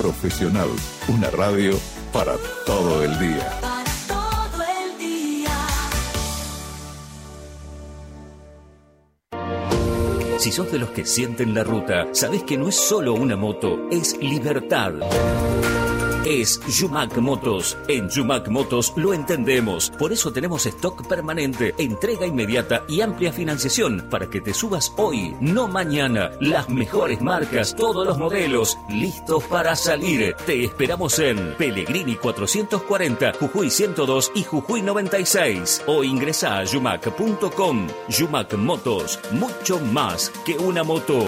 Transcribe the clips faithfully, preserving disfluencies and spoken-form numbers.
Profesional, una radio para todo el día. Si sos de los que sienten la ruta, sabés que no es solo una moto, es libertad. Es Yumac Motos. En Yumac Motos lo entendemos. Por eso tenemos stock permanente, entrega inmediata y amplia financiación para que te subas hoy, no mañana. Las mejores marcas, todos los modelos, listos para salir. Te esperamos en Pellegrini cuatrocientos cuarenta, Jujuy ciento dos y Jujuy noventa y seis. O ingresa a yumac punto com. Yumac Motos, mucho más que una moto.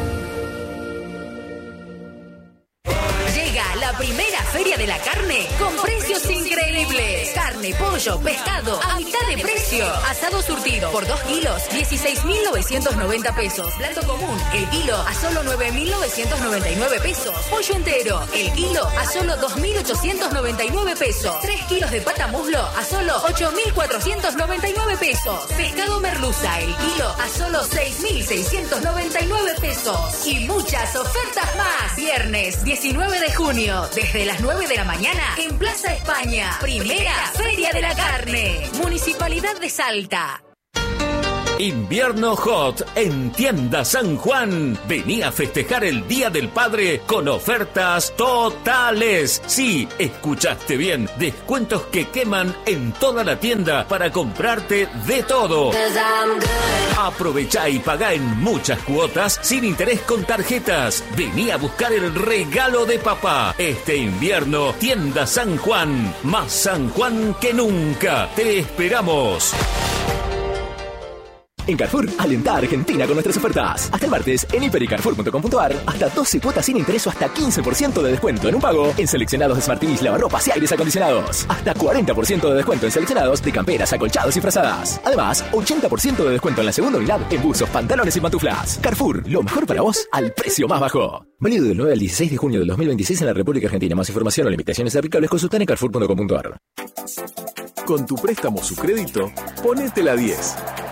Primera Feria de la Carne con precios increíbles. Carne, pollo, pescado a mitad de precio. Asado surtido por dos kilos, dieciséis mil novecientos noventa pesos. Plato común, el kilo a solo nueve mil novecientos noventa y nueve pesos. Pollo entero, el kilo a solo dos mil ochocientos noventa y nueve pesos. tres kilos de pata muslo a solo ocho mil cuatrocientos noventa y nueve pesos. Pescado merluza, el kilo a solo seis mil seiscientos noventa y nueve pesos. Y muchas ofertas más. Viernes diecinueve de junio. Desde las nueve de la mañana en Plaza España. Primera Feria de la Carne. Municipalidad de Salta. Invierno Hot en Tienda San Juan. Vení a festejar el Día del Padre con ofertas totales. Sí, escuchaste bien. Descuentos que queman en toda la tienda para comprarte de todo. Aprovechá y pagá en muchas cuotas sin interés con tarjetas. Vení a buscar el regalo de papá. Este invierno, Tienda San Juan. Más San Juan que nunca. Te esperamos. En Carrefour, alentá a Argentina con nuestras ofertas. Hasta el martes, en hiper y carrefour punto com punto ar, hasta doce cuotas sin interés o hasta quince por ciento de descuento en un pago en seleccionados Smart T Vs, lavarropas y aires acondicionados. Hasta cuarenta por ciento de descuento en seleccionados de camperas, acolchados y frazadas. Además, ochenta por ciento de descuento en la segunda unidad en buzos, pantalones y pantuflas. Carrefour, lo mejor para vos al precio más bajo. Válido del nueve al dieciséis de junio del dos mil veintiséis en la República Argentina. Más información o limitaciones aplicables consultan en carrefour punto com punto ar. Con tu préstamo su crédito, ponete la diez.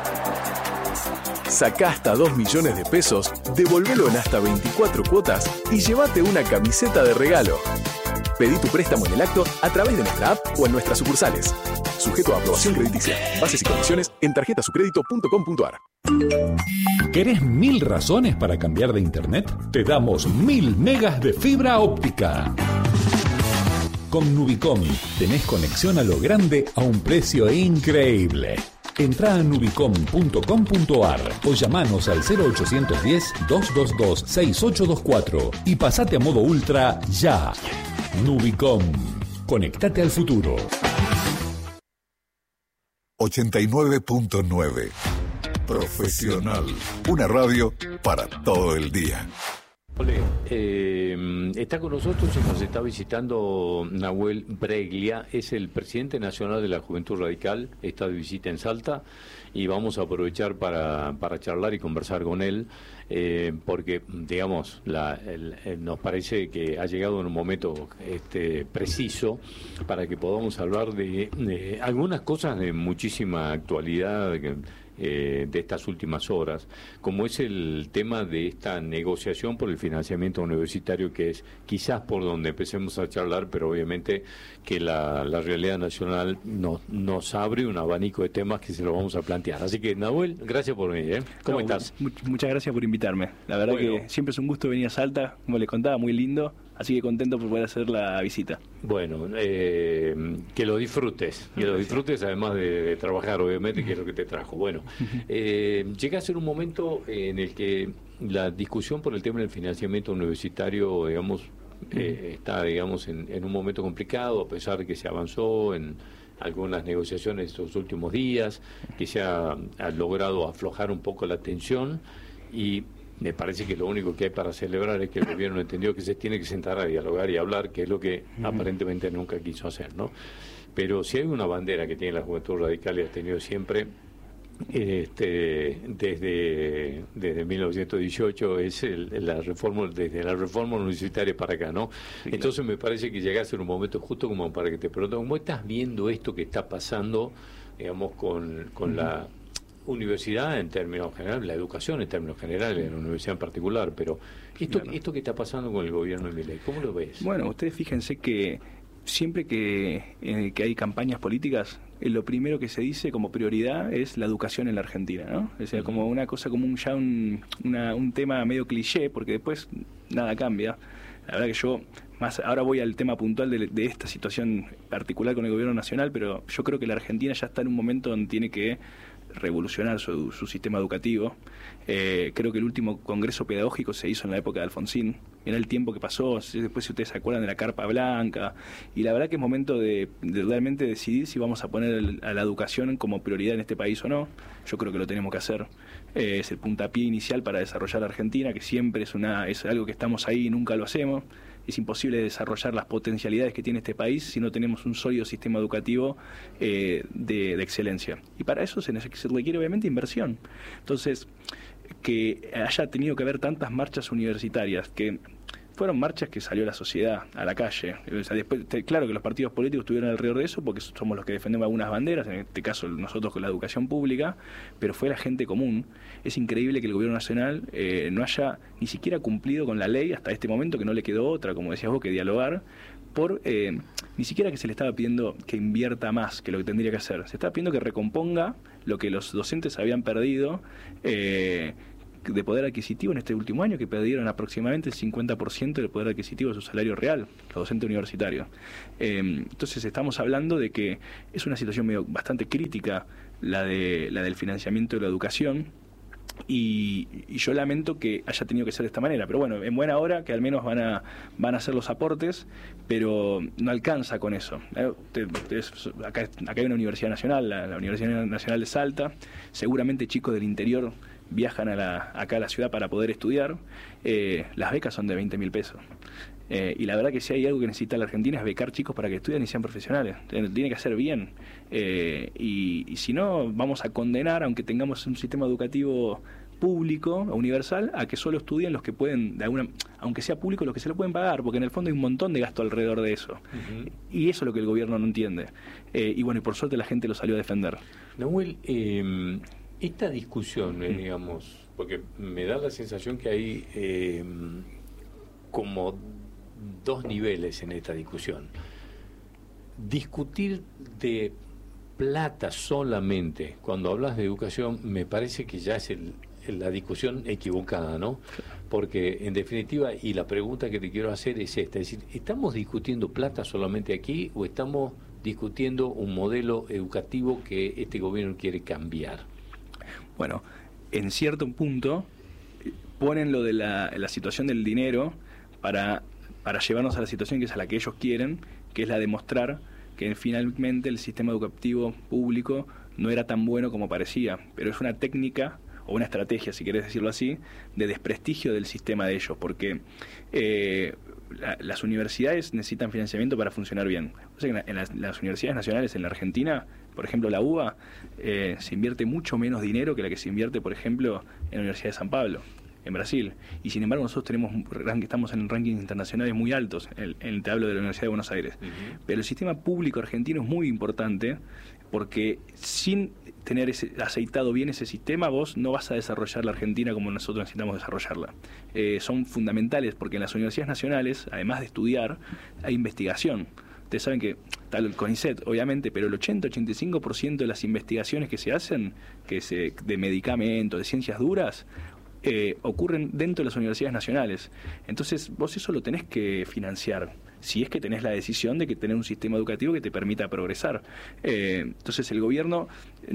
Sacá hasta dos millones de pesos, devolvelo en hasta veinticuatro cuotas y llévate una camiseta de regalo. Pedí tu préstamo en el acto a través de nuestra app o en nuestras sucursales. Sujeto a aprobación crediticia. Bases y condiciones en tarjeta su crédito punto com punto ar. ¿Querés mil razones para cambiar de internet? Te damos mil megas de fibra óptica. Con Nubicom tenés conexión a lo grande a un precio increíble. Entrá a nubicom punto com punto ar o llamanos al cero ochocientos diez, doscientos veintidós, sesenta y ocho veinticuatro y pasate a modo ultra ya. Nubicom. Conectate al futuro. ochenta y nueve punto nueve. Profesional. Una radio para todo el día. Ole, eh, está con nosotros y nos está visitando Nahuel Breglia, es el presidente nacional de la Juventud Radical, está de visita en Salta y vamos a aprovechar para, para charlar y conversar con él, eh, porque, digamos, la, el, el, nos parece que ha llegado en un momento este, preciso para que podamos hablar de, de algunas cosas de muchísima actualidad, que, Eh, de estas últimas horas, como es el tema de esta negociación por el financiamiento universitario, que es quizás por donde empecemos a charlar, pero obviamente que la, la realidad nacional nos, nos abre un abanico de temas que se lo vamos a plantear. Así que, Nahuel, gracias por venir. ¿eh? ¿Cómo no, estás? Much, muchas gracias por invitarme. La verdad bueno. que siempre es un gusto venir a Salta, como les contaba, muy lindo. Así que contento por poder hacer la visita. Bueno, eh, que lo disfrutes, que lo disfrutes además de, de trabajar, obviamente, que es lo que te trajo. Bueno, eh, llega a ser un momento en el que la discusión por el tema del financiamiento universitario, digamos, eh, está, digamos, en, en un momento complicado, a pesar de que se avanzó en algunas negociaciones estos últimos días, que se ha, ha logrado aflojar un poco la tensión y me parece que lo único que hay para celebrar es que el gobierno entendió que se tiene que sentar a dialogar y hablar, que es lo que uh-huh. aparentemente nunca quiso hacer, ¿no? Pero si hay una bandera que tiene la Juventud Radical y ha tenido siempre este, desde, desde mil novecientos dieciocho es el, la reforma, desde la reforma universitaria para acá, ¿no? Sí, Entonces claro. me parece que llegase en un momento justo como para que te pregunten, ¿cómo estás viendo esto que está pasando, digamos, con, con uh-huh. la universidad en términos generales, la educación en términos generales, la universidad en particular, pero esto, claro. esto que está pasando con el gobierno de Milei, ¿cómo lo ves? Bueno, ustedes fíjense que siempre que, eh, que hay campañas políticas, eh, lo primero que se dice como prioridad es la educación en la Argentina, ¿no? O sea, como una cosa, como un, ya un, una, un tema medio cliché, porque después nada cambia. La verdad que yo, más ahora voy al tema puntual de, de esta situación particular con el gobierno nacional, pero yo creo que la Argentina ya está en un momento donde tiene que revolucionar su, su sistema educativo. Eh, creo que el último congreso pedagógico se hizo en la época de Alfonsín. Mirá el tiempo que pasó, después si ustedes se acuerdan de la Carpa Blanca, y la verdad que es momento de, de realmente decidir si vamos a poner el, a la educación como prioridad en este país o no. Yo creo que lo tenemos que hacer. Eh, es el puntapié inicial para desarrollar la Argentina, que siempre es, una, es algo que estamos ahí y nunca lo hacemos. Es imposible desarrollar las potencialidades que tiene este país si no tenemos un sólido sistema educativo eh, de, de excelencia. Y para eso se, se requiere obviamente inversión. Entonces, que haya tenido que haber tantas marchas universitarias, que fueron marchas que salió la sociedad a la calle. O sea, después, claro que los partidos políticos estuvieron alrededor de eso porque somos los que defendemos algunas banderas, en este caso nosotros con la educación pública, pero fue la gente común. Es increíble que el gobierno nacional eh, no haya ni siquiera cumplido con la ley hasta este momento, que no le quedó otra, como decías vos, que dialogar, por eh, ni siquiera que se le estaba pidiendo que invierta más que lo que tendría que hacer. Se estaba pidiendo que recomponga lo que los docentes habían perdido eh, de poder adquisitivo en este último año, que perdieron aproximadamente el cincuenta por ciento del poder adquisitivo de su salario real, los docentes universitarios. Eh, entonces estamos hablando de que es una situación medio, bastante crítica la, de, la del financiamiento de la educación, y, y yo lamento que haya tenido que ser de esta manera, pero bueno, en buena hora que al menos van a van a hacer los aportes, pero no alcanza con eso. Eh, ustedes, acá, acá hay una universidad nacional, la, la Universidad Nacional de Salta, seguramente chicos del interior viajan a la, acá a la ciudad para poder estudiar. Eh, las becas son de veinte mil pesos. Eh, y la verdad que si hay algo que necesita la Argentina es becar chicos para que estudien y sean profesionales. Tiene que hacer bien. Eh, y, y si no, vamos a condenar, aunque tengamos un sistema educativo público, universal, a que solo estudien los que pueden, de alguna, aunque sea público, los que se lo pueden pagar, porque en el fondo hay un montón de gasto alrededor de eso. Uh-huh. Y eso es lo que el gobierno no entiende. Eh, y bueno, y por suerte la gente lo salió a defender. Nahuel, eh, esta discusión, eh, digamos, porque me da la sensación que hay eh, como dos niveles en esta discusión. Discutir de plata solamente cuando hablas de educación me parece que ya es el, la discusión equivocada, ¿no? Porque en definitiva, y la pregunta que te quiero hacer es esta, es decir, ¿estamos discutiendo plata solamente aquí o estamos discutiendo un modelo educativo que este gobierno quiere cambiar? Bueno, en cierto punto ponen lo de la, la situación del dinero para, para llevarnos a la situación que es a la que ellos quieren, que es la de mostrar que finalmente el sistema educativo público no era tan bueno como parecía, pero es una técnica o una estrategia, si querés decirlo así, de desprestigio del sistema de ellos, porque eh, la, las universidades necesitan financiamiento para funcionar bien. O sea, en, la, en las, las universidades nacionales en la Argentina, por ejemplo la U B A, eh, se invierte mucho menos dinero que la que se invierte, por ejemplo, en la Universidad de San Pablo, en Brasil, y sin embargo nosotros tenemos estamos en rankings internacionales muy altos, en, en, te hablo de la Universidad de Buenos Aires. Uh-huh. Pero el sistema público argentino es muy importante, porque sin tener ese, aceitado bien ese sistema, vos no vas a desarrollar la Argentina como nosotros necesitamos desarrollarla. Eh, son fundamentales, porque en las universidades nacionales, además de estudiar, hay investigación. Ustedes saben que está el CONICET, obviamente, pero el ochenta a ochenta y cinco por ciento de las investigaciones que se hacen, que se, de medicamentos, de ciencias duras, Eh, ocurren dentro de las universidades nacionales. Entonces vos eso lo tenés que financiar, si es que tenés la decisión de que tener un sistema educativo que te permita progresar. Eh, entonces el gobierno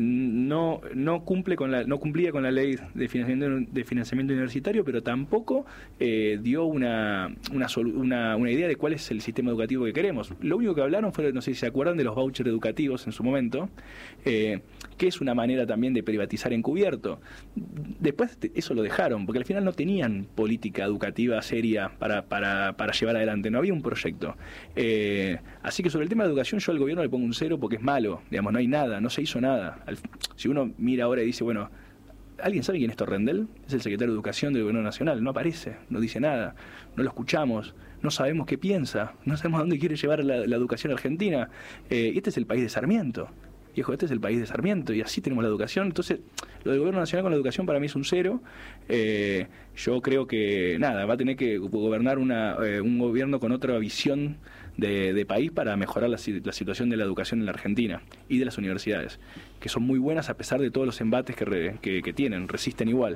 no no cumple con la no cumplía con la ley de financiamiento de financiamiento universitario, pero tampoco eh, dio una una, una una idea de cuál es el sistema educativo que queremos. Lo único que hablaron fue, no sé si se acuerdan, de los vouchers educativos en su momento, eh, que es una manera también de privatizar encubierto. Después eso lo dejaron, porque al final no tenían política educativa seria para, para, para llevar adelante, no había un proyecto. Eh, así que sobre el tema de educación yo al gobierno le pongo un cero porque es malo, digamos, no hay nada, no se hizo nada. Al, si uno mira ahora y dice, bueno, ¿alguien sabe quién es Torrendel? Es el secretario de Educación del Gobierno Nacional, no aparece, no dice nada, no lo escuchamos, no sabemos qué piensa, no sabemos a dónde quiere llevar la, la educación argentina. Eh, y este es el país de Sarmiento. viejo, este es el país de Sarmiento y así tenemos la educación. Entonces, lo del gobierno nacional con la educación para mí es un cero. Eh, yo creo que, nada, va a tener que gobernar una, eh, un gobierno con otra visión de, de país para mejorar la, la situación de la educación en la Argentina y de las universidades, que son muy buenas a pesar de todos los embates que, re, que, que tienen, resisten igual.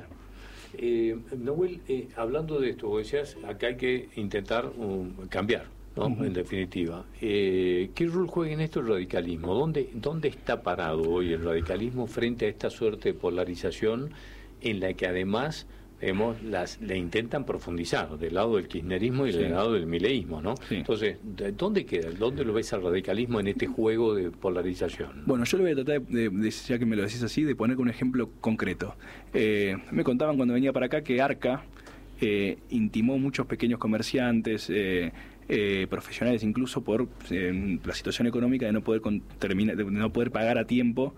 Eh, Nahuel, eh, hablando de esto, vos decías, acá hay que intentar um, cambiar, ¿no? Uh-huh. En definitiva. Eh, ¿Qué rol juega en esto el radicalismo? ¿Dónde, ¿Dónde está parado hoy el radicalismo frente a esta suerte de polarización en la que además vemos las le intentan profundizar del lado del kirchnerismo y sí. del lado del mileísmo, ¿no? Sí. Entonces, ¿dónde queda? ¿Dónde lo ves al radicalismo en este juego de polarización? Bueno, yo lo voy a tratar de, de ya que me lo decís así, de poner un ejemplo concreto. Eh, me contaban cuando venía para acá que Arca eh, intimó muchos pequeños comerciantes, eh, Eh, profesionales incluso por eh, la situación económica de no poder con, termina, de no poder pagar a tiempo,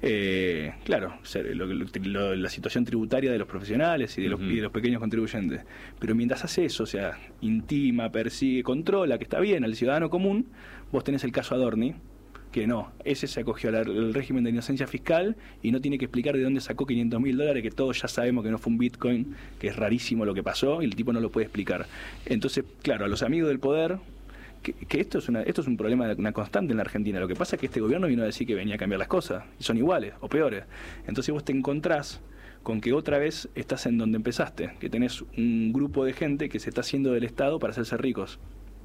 eh, claro, lo, lo, la situación tributaria de los profesionales y de los, uh-huh. y de los pequeños contribuyentes. Pero mientras hace eso, o sea, intima, persigue, controla, que está bien, al ciudadano común, vos tenés el caso Adorni, que no, ese se acogió al, al régimen de inocencia fiscal y no tiene que explicar de dónde sacó quinientos mil dólares, que todos ya sabemos que no fue un Bitcoin, que es rarísimo lo que pasó, y el tipo no lo puede explicar. Entonces, claro, a los amigos del poder, que, que esto es una, esto es un problema, una constante en la Argentina. Lo que pasa es que este gobierno vino a decir que venía a cambiar las cosas, y son iguales o peores. Entonces vos te encontrás con que otra vez estás en donde empezaste, que tenés un grupo de gente que se está haciendo del Estado para hacerse ricos.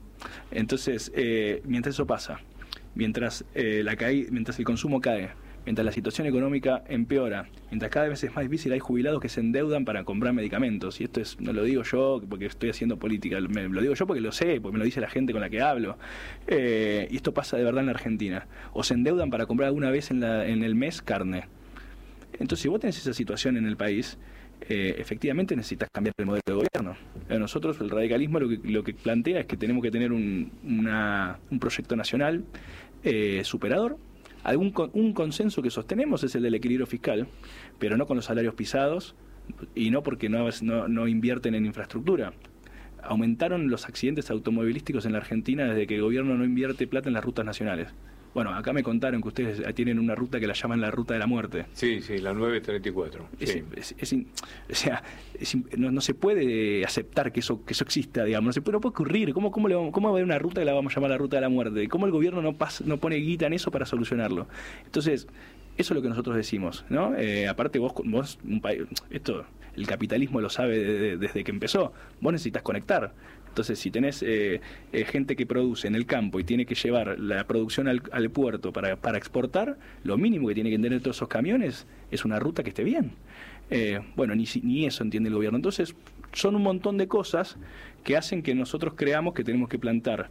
Entonces, eh, mientras eso pasa, mientras eh, la caí, mientras el consumo cae, mientras la situación económica empeora, mientras cada vez es más difícil, hay jubilados que se endeudan para comprar medicamentos. Y esto es, no lo digo yo porque estoy haciendo política, me, lo digo yo porque lo sé, porque me lo dice la gente con la que hablo. Eh, y esto pasa de verdad en la Argentina. O se endeudan para comprar alguna vez en, la, en el mes carne. Entonces, si vos tenés esa situación en el país, eh, efectivamente necesitas cambiar el modelo de gobierno. A nosotros, el radicalismo lo que, lo que plantea es que tenemos que tener un, una, un proyecto nacional eh, superador. Algún con, un consenso que sostenemos es el del equilibrio fiscal, pero no con los salarios pisados y no porque no, no, no invierten en infraestructura. Aumentaron los accidentes automovilísticos en la Argentina desde que el gobierno no invierte plata en las rutas nacionales. Bueno, acá me contaron que ustedes tienen una ruta que la llaman la ruta de la muerte. Sí, sí, la nueve treinta y cuatro. Sí. Es, es, es, o sea, es, no, no se puede aceptar que eso que eso exista, digamos. No se puede, no puede ocurrir. ¿Cómo, cómo, le vamos, ¿Cómo va a haber una ruta que la vamos a llamar la ruta de la muerte? ¿Cómo el gobierno no, pasa, no pone guita en eso para solucionarlo? Entonces, eso es lo que nosotros decimos, ¿no? Eh, aparte vos, vos un país, esto, el capitalismo lo sabe de, de, desde que empezó. Vos necesitas conectar. Entonces, si tenés eh, eh, gente que produce en el campo y tiene que llevar la producción al, al puerto para, para exportar, lo mínimo que tiene que tener todos esos camiones es una ruta que esté bien. Eh, bueno, ni, ni eso entiende el gobierno. Entonces, son un montón de cosas que hacen que nosotros creamos que tenemos que plantar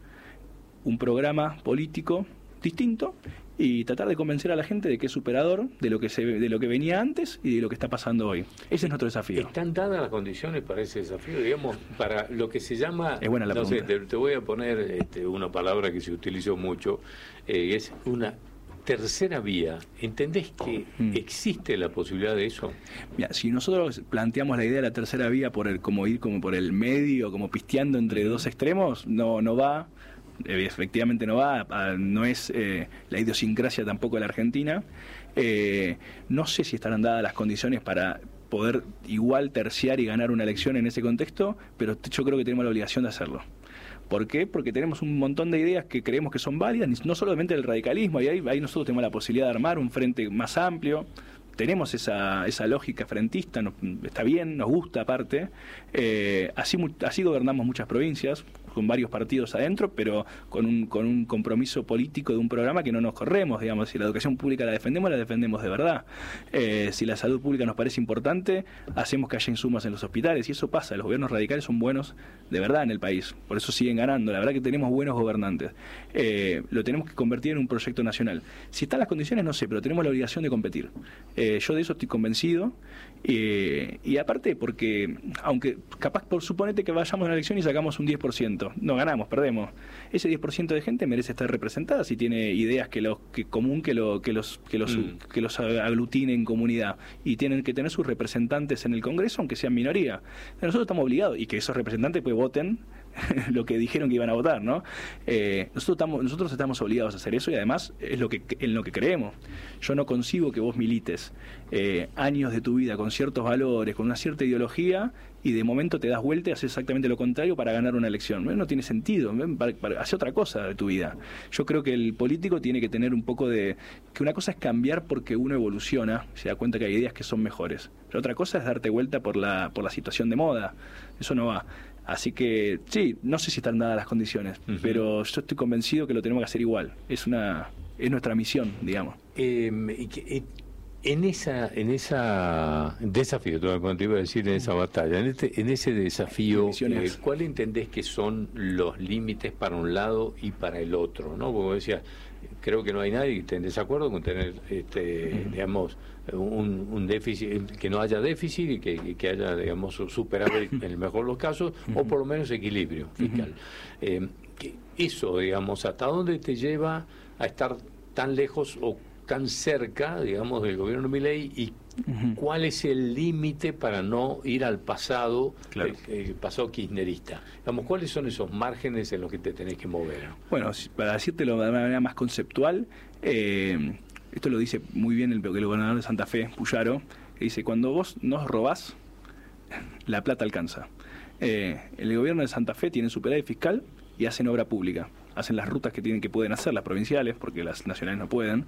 un programa político distinto y tratar de convencer a la gente de que es superador de lo que se de lo que venía antes y de lo que está pasando hoy. Ese es nuestro desafío. ¿Están dadas las condiciones para ese desafío? Digamos, para lo que se llama... Es buena la no pregunta. sé, te, te voy a poner este, una palabra que se utilizó mucho, eh, es una tercera vía. ¿Entendés que mm. existe la posibilidad de eso? Mira, si nosotros planteamos la idea de la tercera vía por el como ir como por el medio, como pisteando entre dos extremos, no no va. Efectivamente no va, no es eh, la idiosincrasia tampoco de la Argentina. Eh, no sé si estarán dadas las condiciones para poder igual terciar y ganar una elección en ese contexto, pero yo creo que tenemos la obligación de hacerlo. ¿Por qué? Porque tenemos un montón de ideas que creemos que son válidas, no solamente del radicalismo, y ahí, ahí nosotros tenemos la posibilidad de armar un frente más amplio. Tenemos esa, esa lógica frentista, nos, está bien, nos gusta aparte. Eh, así, así gobernamos muchas provincias, con varios partidos adentro, pero con un, con un compromiso político de un programa que no nos corremos, digamos. Si la educación pública la defendemos, la defendemos de verdad. Eh, si la salud pública nos parece importante, hacemos que haya insumos en los hospitales, y eso pasa. Los gobiernos radicales son buenos de verdad en el país, por eso siguen ganando. La verdad que tenemos buenos gobernantes. Eh, lo tenemos que convertir en un proyecto nacional. Si están las condiciones, no sé, pero tenemos la obligación de competir. Eh, yo de eso estoy convencido. Eh, y aparte, porque, aunque capaz, por suponete que vayamos a una elección y sacamos un diez por ciento, no ganamos, perdemos. Ese diez por ciento de gente merece estar representada si tiene ideas que los que común que lo que los que los mm. que los aglutine en comunidad, y tienen que tener sus representantes en el Congreso, aunque sean minoría. Nosotros estamos obligados, y que esos representantes pues voten lo que dijeron que iban a votar, ¿no? Eh, nosotros estamos nosotros estamos obligados a hacer eso y además es lo que en lo que creemos. Yo no concibo que vos milites eh, años de tu vida con ciertos valores, con una cierta ideología y de momento te das vuelta y haces exactamente lo contrario para ganar una elección. No, no tiene sentido, hace otra cosa de tu vida. Yo creo que el político tiene que tener un poco de... que una cosa es cambiar porque uno evoluciona, se da cuenta que hay ideas que son mejores. Pero otra cosa es darte vuelta por la, por la situación de moda. Eso no va. Así que, sí, no sé si están dadas las condiciones, uh-huh. pero yo estoy convencido que lo tenemos que hacer igual. Es una es nuestra misión, digamos. Eh, eh, en esa en esa desafío, te iba a decir, en esa batalla, en este en ese desafío, eh, ¿cuál entendés que son los límites para un lado y para el otro? ¿No? Porque decía, creo que no hay nadie que esté en desacuerdo con tener, este, uh-huh. digamos, un, un déficit, que no haya déficit y que, que haya, digamos, superávit en el mejor de los casos, uh-huh. o por lo menos equilibrio fiscal. Uh-huh. Eh, que eso, digamos, ¿hasta dónde te lleva a estar tan lejos o tan cerca, digamos, del gobierno de Milei, y uh-huh. cuál es el límite para no ir al pasado, claro. el, el pasado kirchnerista? Digamos, ¿cuáles son esos márgenes en los que te tenés que mover? Bueno, para decírtelo de una manera más conceptual, eh, esto lo dice muy bien el, el gobernador de Santa Fe, Puyaro, que dice, cuando vos nos robás, la plata alcanza. Eh, el gobierno de Santa Fe tiene superávit fiscal y hacen obra pública. Hacen las rutas que tienen que pueden hacer, las provinciales, porque las nacionales no pueden,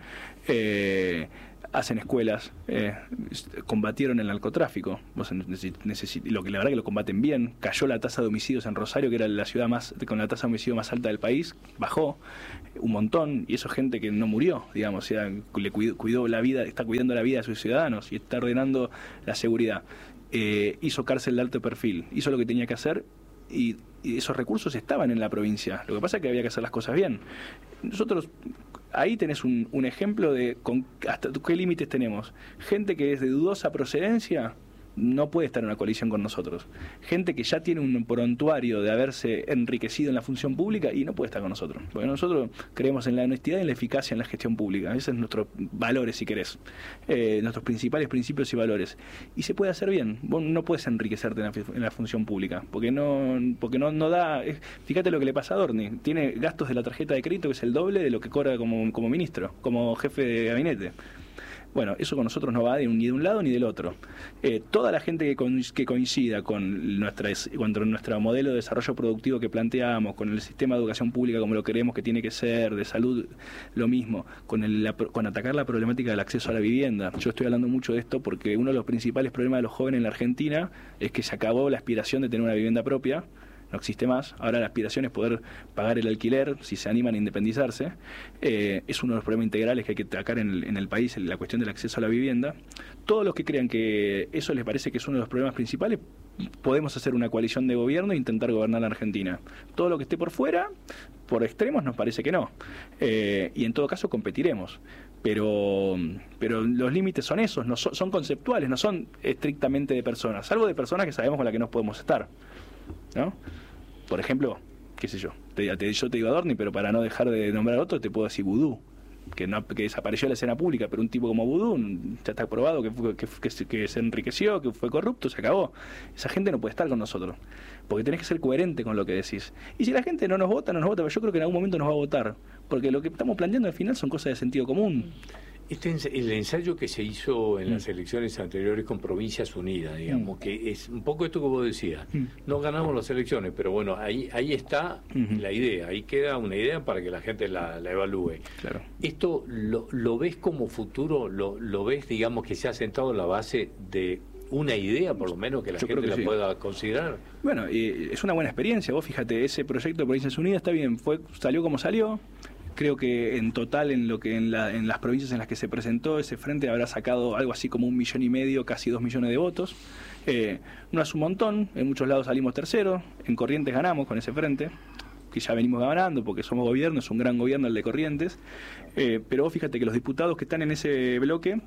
eh, hacen escuelas, eh, combatieron el narcotráfico, vos necesit, necesit, lo que la verdad que lo combaten bien, cayó la tasa de homicidios en Rosario, que era la ciudad más con la tasa de homicidio más alta del país, bajó un montón, y eso es gente que no murió, digamos, o sea, le cuidó, cuidó la vida, está cuidando la vida de sus ciudadanos y está ordenando la seguridad. Eh, hizo cárcel de alto perfil, hizo lo que tenía que hacer, y, y esos recursos estaban en la provincia. Lo que pasa es que había que hacer las cosas bien. Nosotros, ahí tenés un, un ejemplo de con, hasta qué límites tenemos. Gente que es de dudosa procedencia no puede estar en una coalición con nosotros. Gente que ya tiene un prontuario de haberse enriquecido en la función pública y no puede estar con nosotros. Porque nosotros creemos en la honestidad y en la eficacia en la gestión pública. Esos son nuestros valores, si querés. Eh, nuestros principales principios y valores. Y se puede hacer bien. Vos no puedes enriquecerte en la, en la función pública. Porque no porque no, no da... Eh, fíjate lo que le pasa a Dorni. Tiene gastos de la tarjeta de crédito que es el doble de lo que cobra como, como ministro, como jefe de gabinete. Bueno, eso con nosotros no va de un, ni de un lado ni del otro. Eh, toda la gente que, con, que coincida con, nuestra, con nuestro modelo de desarrollo productivo que planteamos, con el sistema de educación pública como lo queremos que tiene que ser, de salud lo mismo, con, el, la, con atacar la problemática del acceso a la vivienda. Yo estoy hablando mucho de esto porque uno de los principales problemas de los jóvenes en la Argentina es que se acabó la aspiración de tener una vivienda propia. No existe más. Ahora la aspiración es poder pagar el alquiler si se animan a independizarse. Eh, es uno de los problemas integrales que hay que atacar en el, en el país, la cuestión del acceso a la vivienda. Todos los que crean que eso les parece que es uno de los problemas principales, podemos hacer una coalición de gobierno e intentar gobernar la Argentina. Todo lo que esté por fuera, por extremos, nos parece que no. Eh, y en todo caso competiremos. Pero pero los límites son esos, no son, son conceptuales, no son estrictamente de personas, salvo de personas que sabemos con las que no podemos estar, ¿no? Por ejemplo, qué sé yo, te, te, yo te digo Adorni, pero para no dejar de nombrar a otro te puedo decir Vudú, que no, que desapareció de la escena pública, pero un tipo como Vudú ya está probado que, fue, que, que, que se enriqueció, que fue corrupto, se acabó. Esa gente no puede estar con nosotros, porque tenés que ser coherente con lo que decís. Y si la gente no nos vota, no nos vota, pero yo creo que en algún momento nos va a votar, porque lo que estamos planteando al final son cosas de sentido común. Este el ensayo que se hizo en mm. las elecciones anteriores con Provincias Unidas, digamos, mm. que es un poco esto que vos decías. Mm. No ganamos las elecciones, pero bueno, ahí ahí está mm-hmm. la idea, ahí queda una idea para que la gente la, la evalúe. Claro. ¿Esto lo, lo ves como futuro? ¿Lo, lo ves, digamos, que se ha sentado la base de una idea, por lo menos, que la Yo gente que la sí. pueda considerar? Bueno, eh, es una buena experiencia. Vos fíjate, ese proyecto de Provincias Unidas está bien, fue salió como salió. Creo que en total, en lo que en, la, en las provincias en las que se presentó ese frente, habrá sacado algo así como un millón y medio, casi dos millones de votos. Eh, no es un montón, en muchos lados salimos terceros, en Corrientes ganamos con ese frente, que ya venimos ganando porque somos gobierno, es un gran gobierno el de Corrientes. Eh, pero vos fíjate que los diputados que están en ese bloque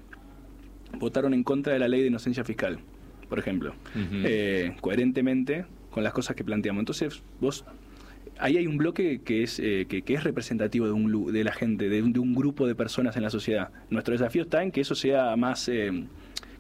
votaron en contra de la ley de inocencia fiscal, por ejemplo, uh-huh. eh, coherentemente con las cosas que planteamos. Entonces, vos... ahí hay un bloque que es eh, que, que es representativo de un de la gente, de un, de un grupo de personas en la sociedad. Nuestro desafío está en que eso sea más, eh,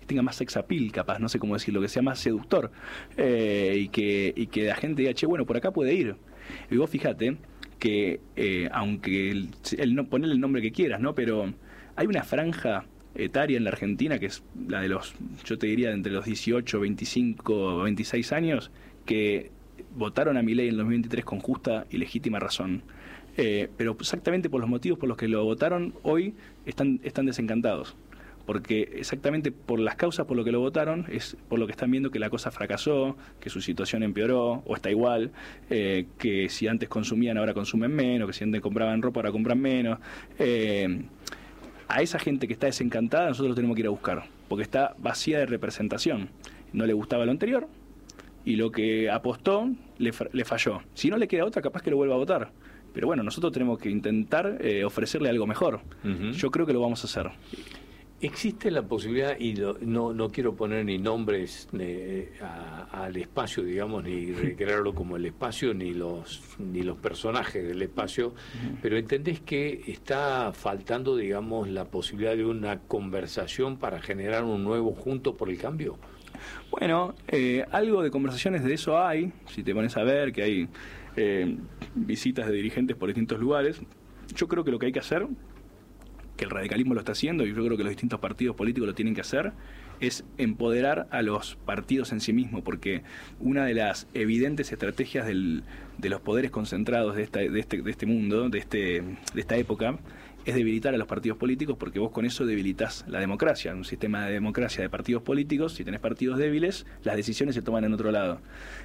que tenga más sex appeal, capaz, no sé cómo decirlo, que sea más seductor, eh, y que y que la gente diga, che, bueno, por acá puede ir. Y vos fíjate que, eh, aunque el, el no ponerle el nombre que quieras, ¿no? Pero hay una franja etaria en la Argentina que es la de los, yo te diría, de entre los dieciocho, veinticinco, veintiséis años, que votaron a Milei en el dos mil veintitrés con justa y legítima razón. Eh, pero exactamente por los motivos por los que lo votaron, hoy están, están desencantados. Porque exactamente por las causas por lo que lo votaron, es por lo que están viendo que la cosa fracasó, que su situación empeoró o está igual, eh, que si antes consumían ahora consumen menos, que si antes compraban ropa ahora compran menos. Eh, a esa gente que está desencantada nosotros lo tenemos que ir a buscar, porque está vacía de representación. No le gustaba lo anterior y lo que apostó le, le falló. Si no le queda otra, capaz que lo vuelva a votar. Pero bueno, nosotros tenemos que intentar eh, ofrecerle algo mejor. Uh-huh. Yo creo que lo vamos a hacer. ¿Existe la posibilidad, y lo, no, no quiero poner ni nombres eh, a, al espacio, digamos, ni recrearlo como el espacio, ni los ni los personajes del espacio, uh-huh. pero entendés que está faltando, digamos, la posibilidad de una conversación para generar un nuevo Juntos por el Cambio? Bueno, eh, algo de conversaciones de eso hay, si te pones a ver que hay eh, visitas de dirigentes por distintos lugares. Yo creo que lo que hay que hacer, que el radicalismo lo está haciendo, y yo creo que los distintos partidos políticos lo tienen que hacer, es empoderar a los partidos en sí mismos, porque una de las evidentes estrategias del, de los poderes concentrados de, esta, de, este, de este mundo, de, este, de esta época, es debilitar a los partidos políticos, porque vos con eso debilitas la democracia. Un sistema de democracia de partidos políticos, si tenés partidos débiles, las decisiones se toman en otro lado.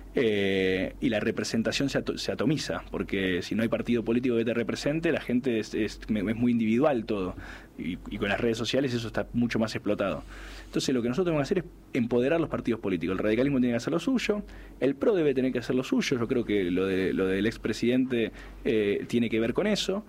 Eh, y la representación se, ato se atomiza, porque si no hay partido político que te represente, la gente es, es, es muy individual todo. Y, y con las redes sociales eso está mucho más explotado. Entonces lo que nosotros tenemos que hacer es empoderar los partidos políticos. El radicalismo tiene que hacer lo suyo, el PRO debe tener que hacer lo suyo. Yo creo que lo, de, lo del expresidente eh, tiene que ver con eso.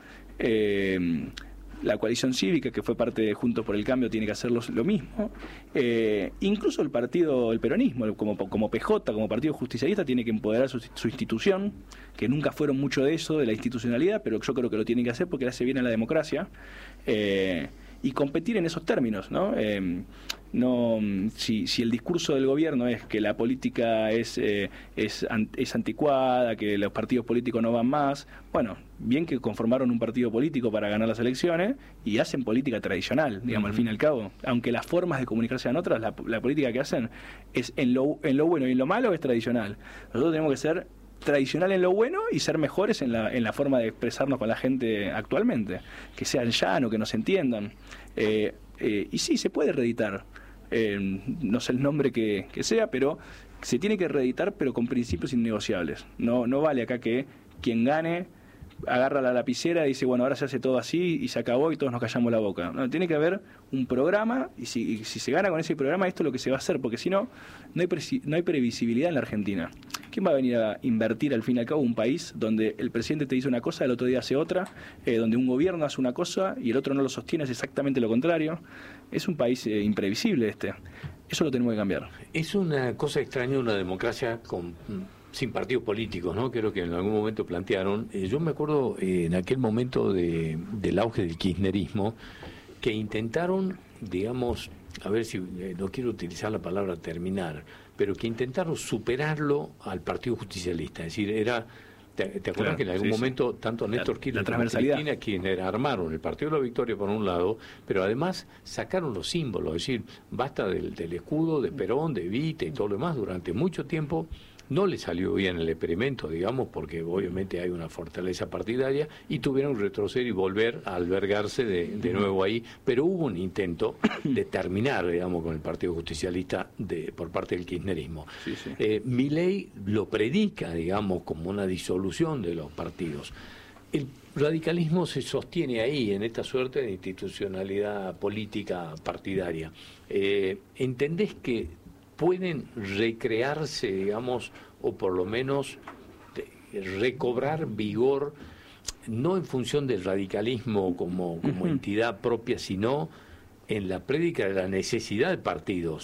Eh, la coalición cívica, que fue parte de Juntos por el Cambio, tiene que hacer lo, lo mismo. Eh, incluso el partido, el peronismo, como, como P J, como partido justicialista, tiene que empoderar su, su institución, que nunca fueron mucho de eso, de la institucionalidad, pero yo creo que lo tienen que hacer porque le hace bien a la democracia. Eh, y competir en esos términos, ¿no? Eh, no si, si el discurso del gobierno es que la política es, eh, es, es anticuada, que los partidos políticos no van más, bueno, bien que conformaron un partido político para ganar las elecciones y hacen política tradicional, digamos, uh-huh. al fin y al cabo. Aunque las formas de comunicarse sean otras, la, la política que hacen es en lo, en lo bueno y en lo malo es tradicional. Nosotros tenemos que ser tradicional en lo bueno y ser mejores en la, en la forma de expresarnos con la gente actualmente, que sean llano, que nos entiendan. Eh, eh, y sí, se puede reeditar, eh, no sé el nombre que, que sea, pero se tiene que reeditar, pero con principios innegociables. No, no vale acá que quien gane agarra la lapicera y dice, bueno, ahora se hace todo así y se acabó y todos nos callamos la boca. No, tiene que haber un programa y si, y si se gana con ese programa, esto es lo que se va a hacer, porque si no, no hay, pre no hay previsibilidad en la Argentina. ¿Quién va a venir a invertir al fin y al cabo un país donde el presidente te dice una cosa, el otro día hace otra, eh, donde un gobierno hace una cosa y el otro no lo sostiene, es exactamente lo contrario? Es un país eh, imprevisible este. Eso lo tenemos que cambiar. Es una cosa extraña una democracia con... sin partidos políticos, ¿no? Creo que en algún momento plantearon. Eh, yo me acuerdo eh, en aquel momento de, del auge del kirchnerismo, que intentaron, digamos, a ver si, eh, no quiero utilizar la palabra terminar, pero que intentaron superarlo al Partido Justicialista. Es decir, era... ¿Te, te acuerdas claro, que en algún sí, momento sí. tanto Néstor Kirchner como Cristina Kirchner armaron el Partido de la Victoria por un lado, pero además sacaron los símbolos, es decir, basta del, del escudo de Perón, de Evita y todo lo demás durante mucho tiempo? No le salió bien el experimento, digamos, porque obviamente hay una fortaleza partidaria y tuvieron que retroceder y volver a albergarse de, de nuevo ahí, pero hubo un intento de terminar, digamos, con el Partido Justicialista de, por parte del kirchnerismo. Sí, sí. Eh, Milei lo predica, digamos, como una disolución de los partidos. El radicalismo se sostiene ahí, en esta suerte de institucionalidad política partidaria. Eh, ¿Entendés que pueden recrearse, digamos, o por lo menos recobrar vigor, no en función del radicalismo como, como uh-huh. entidad propia, sino en la prédica de la necesidad de partidos?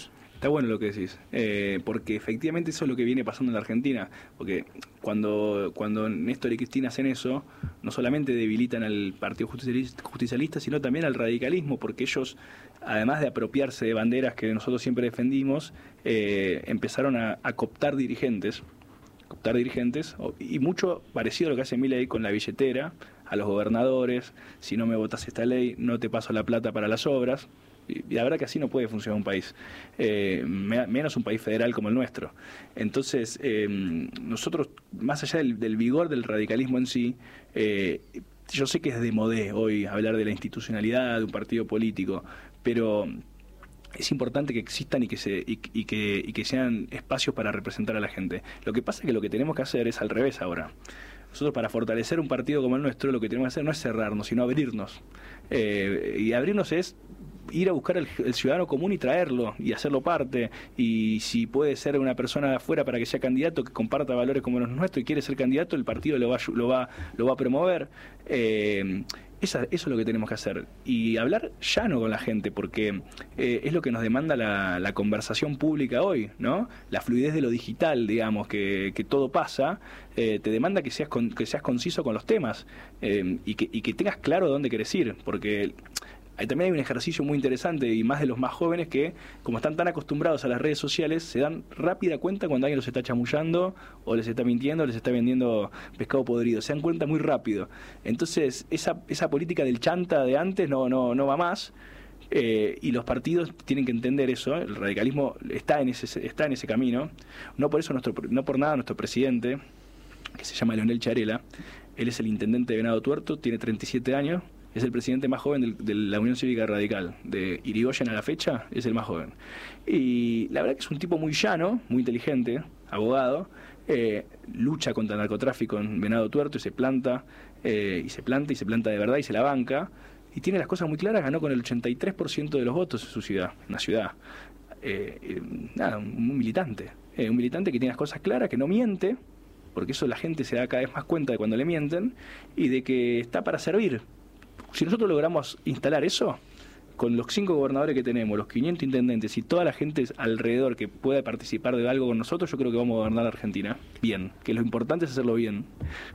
Está bueno lo que decís, eh, porque efectivamente eso es lo que viene pasando en la Argentina, porque cuando, cuando Néstor y Cristina hacen eso, no solamente debilitan al Partido Justicialista, sino también al radicalismo, porque ellos, además de apropiarse de banderas que nosotros siempre defendimos, eh, empezaron a, a cooptar dirigentes, cooptar dirigentes, y mucho parecido a lo que hace Milei con la billetera, a los gobernadores: si no me votas esta ley, no te paso la plata para las obras. Y la verdad que así no puede funcionar un país, eh, menos un país federal como el nuestro. Entonces, eh, nosotros, más allá del, del vigor del radicalismo en sí, eh, yo sé que es de modé hoy hablar de la institucionalidad de un partido político, pero es importante que existan y que se y, y que y que sean espacios para representar a la gente. Lo que pasa es que lo que tenemos que hacer es al revés ahora. Nosotros, para fortalecer un partido como el nuestro, lo que tenemos que hacer no es cerrarnos, sino abrirnos. Eh, y abrirnos es ir a buscar al el ciudadano común y traerlo y hacerlo parte, y si puede ser una persona de afuera para que sea candidato, que comparta valores como los nuestros y quiere ser candidato, el partido lo va lo va lo va a promover. Eh, esa, eso es lo que tenemos que hacer, y hablar llano con la gente, porque eh, es lo que nos demanda la, la conversación pública hoy, ¿no? La fluidez de lo digital, digamos, que, que todo pasa, eh, te demanda que seas con, que seas conciso con los temas, eh, y que y que tengas claro dónde querés ir, porque Ahí también hay un ejercicio muy interesante, y más de los más jóvenes, que como están tan acostumbrados a las redes sociales, se dan rápida cuenta cuando alguien los está chamullando o les está mintiendo o les está vendiendo pescado podrido. Se dan cuenta muy rápido. Entonces esa, esa política del chanta de antes no, no, no va más, eh, y los partidos tienen que entender eso. El radicalismo está en ese, está en ese camino. No por eso nuestro, no por nada nuestro presidente, que se llama Leonel Charela, él es el intendente de Venado Tuerto, tiene treinta y siete años. Es el presidente más joven del, de la Unión Cívica Radical. De Irigoyen a la fecha, es el más joven. Y la verdad que es un tipo muy llano, muy inteligente, abogado, eh, lucha contra el narcotráfico en Venado Tuerto y se planta, eh, y se planta y se planta de verdad y se la banca. Y tiene las cosas muy claras, ganó con el ochenta y tres por ciento de los votos en su ciudad, en la ciudad. Eh, eh, nada, un, un militante. Eh, un militante que tiene las cosas claras, que no miente, porque eso la gente se da cada vez más cuenta de cuando le mienten, y de que está para servir. Si nosotros logramos instalar eso, con los cinco gobernadores que tenemos, los quinientos intendentes y toda la gente alrededor que pueda participar de algo con nosotros, yo creo que vamos a gobernar la Argentina bien, que lo importante es hacerlo bien.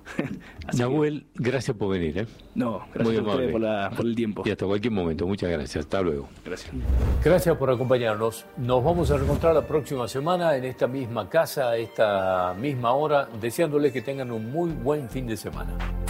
Nahuel, que, gracias por venir. ¿eh? No, gracias a ustedes por, la, por el tiempo. Y hasta cualquier momento, muchas gracias. Hasta luego. Gracias. Gracias por acompañarnos. Nos vamos a reencontrar la próxima semana en esta misma casa, a esta misma hora, deseándoles que tengan un muy buen fin de semana.